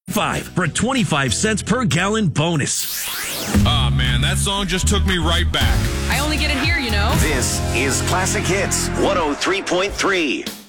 5 for a 25 cents per gallon bonus. Ah, man, that song just took me right back. I only get it here, you know. This is Classic Hits 103.3.